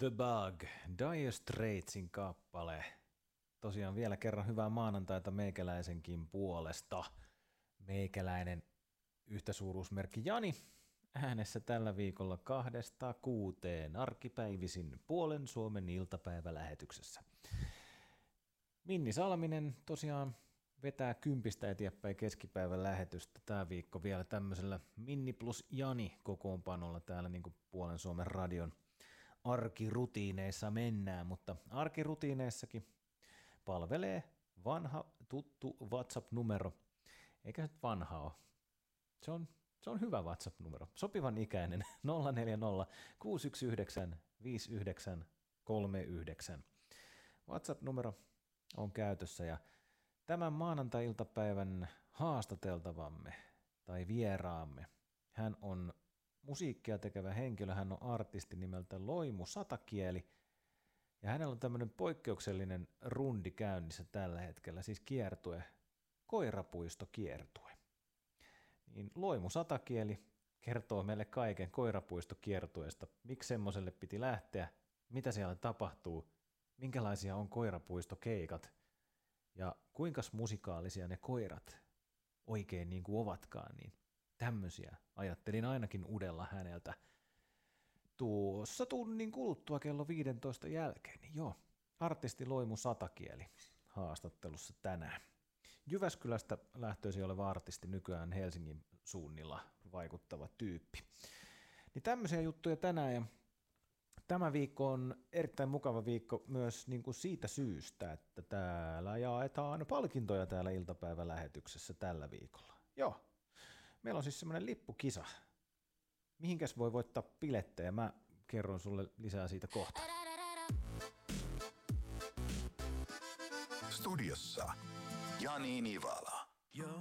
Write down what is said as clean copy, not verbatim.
The Bug, Dire Straitsin kappale. Tosiaan vielä kerran hyvää maanantaita meikäläisenkin puolesta. Meikäläinen yhtä suuruusmerkki Jani äänessä tällä viikolla 2-6 arkipäivisin puolen Suomen iltapäivälähetyksessä. Minni Salminen tosiaan vetää 10 eteenpäin keskipäivän lähetystä tämä viikko vielä tämmöisellä Minni plus Jani kokoonpanolla täällä niin kuin puolen Suomen radion arkirutiineissa mennään, mutta arkirutiineissakin palvelee vanha tuttu WhatsApp-numero, eikä se vanha ole. Se on hyvä WhatsApp-numero, sopivan ikäinen 040 619 5939. WhatsApp-numero on käytössä ja tämän maanantai-iltapäivän haastateltavamme tai vieraamme, hän on musiikkia tekevä henkilö, hän on artisti nimeltä Loimu Satakieli ja hänellä on tämmöinen poikkeuksellinen rundi käynnissä tällä hetkellä, siis kiertue, koirapuistokiertue. Niin Loimu Satakieli kertoo meille kaiken koirapuistokiertueesta, miksi semmoiselle piti lähteä, mitä siellä tapahtuu, minkälaisia on koirapuistokeikat ja kuinka musikaalisia ne koirat oikein niin kuin ovatkaan, niin tämmöisiä ajattelin ainakin udella häneltä tuossa tunnin kuluttua kello 15 jälkeen. Niin joo, artisti Loimu Satakieli haastattelussa tänään. Jyväskylästä lähtöisin oleva artisti, nykyään Helsingin suunnilla vaikuttava tyyppi. Niin tämmöisiä juttuja tänään ja tämä viikko on erittäin mukava viikko myös niin kuin siitä syystä, että täällä jaetaan palkintoja täällä iltapäivälähetyksessä tällä viikolla. Joo, meillä on siis semmoinen lippukisa. Mihinkäs voi voittaa bilettejä? Mä kerron sulle lisää siitä kohta. Studiossa Jani Nivala.